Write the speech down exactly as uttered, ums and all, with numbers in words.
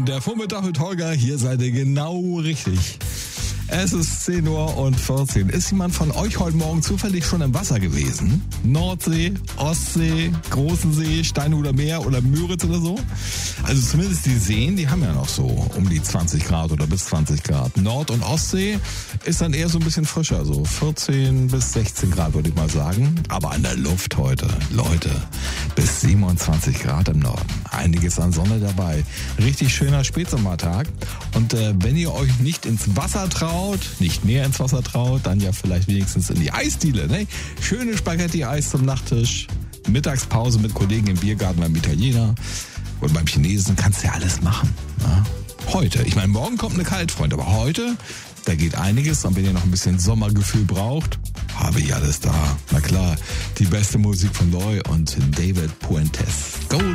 Der Vormittag mit Holger, hier seid ihr genau richtig. Es ist zehn Uhr und vierzehn. Ist jemand von euch heute Morgen zufällig schon im Wasser gewesen? Nordsee, Ostsee, Großen See, Steinhuder Meer oder Müritz oder so? Also zumindest die Seen, die haben ja noch so um die zwanzig Grad oder bis zwanzig Grad. Nord- und Ostsee ist dann eher so ein bisschen frischer, so vierzehn bis sechzehn Grad würde ich mal sagen. Aber an der Luft heute, Leute, bis siebenundzwanzig Grad im Norden. Einiges an Sonne dabei. Richtig schöner Spätsommertag. Und äh, wenn ihr euch nicht ins Wasser traut, nicht mehr ins Wasser traut, dann ja vielleicht wenigstens in die Eisdiele. Ne? Schöne Spaghetti-Eis zum Nachtisch, Mittagspause mit Kollegen im Biergarten beim Italiener und beim Chinesen, kannst du ja alles machen. Ne? Heute, ich meine, morgen kommt eine Kaltfront, aber heute, da geht einiges. Und wenn ihr noch ein bisschen Sommergefühl braucht, habe ich alles da. Na klar, die beste Musik von Loy und David Puentes. Go!